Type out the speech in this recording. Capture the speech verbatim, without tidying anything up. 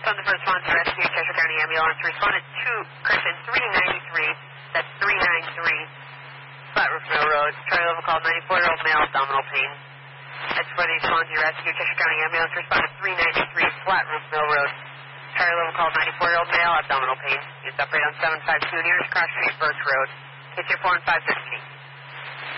on the first one to rescue Cheshire County Ambulance. Responded to Christian three ninety-three. That's three ninety-three. Flat Roof Mill Road. Charlie level called ninety-four-year-old male, abdominal pain. That's for the Swansea Rescue. Cheshire County Ambulance responded three ninety-three. Flat Roof Mill Road. Charlie level called ninety-four-year-old male, abdominal pain. Units operate on seven five two nearest Cross Street, Birch Road. Case here four and five fifteen.